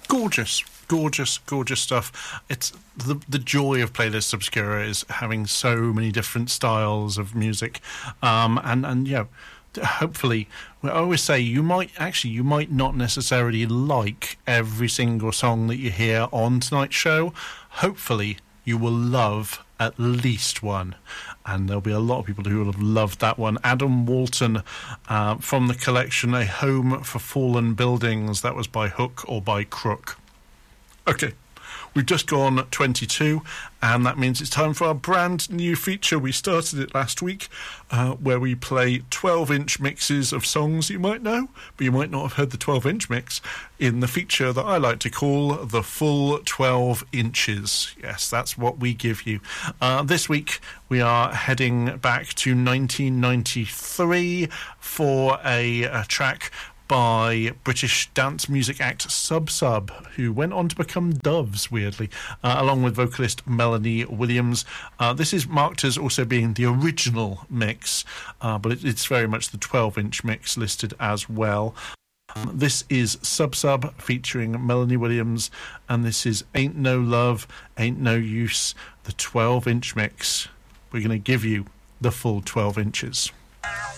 Gorgeous, gorgeous, gorgeous stuff. It's the joy of Playlist Obscura is having so many different styles of music, and you know, hopefully, I always say you might not necessarily like every single song that you hear on tonight's show. Hopefully, you will love at least one, and there'll be a lot of people who will have loved that one. Adam Walton, from the collection A Home for Fallen Buildings. That was by hook or by crook. Okay, we've just gone 22, and that means it's time for our brand new feature. We started it last week, where we play 12-inch mixes of songs you might know, but you might not have heard the 12-inch mix, in the feature that I like to call the full 12 inches. Yes, that's what we give you. This week, we are heading back to 1993 for a track by British dance music act Sub Sub, who went on to become Doves, weirdly, along with vocalist Melanie Williams. This is marked as also being the original mix, but it's very much the 12-inch mix listed as well. This is Sub Sub featuring Melanie Williams, and this is Ain't No Love, Ain't No Use, the 12-inch mix. We're going to give you the full 12 inches.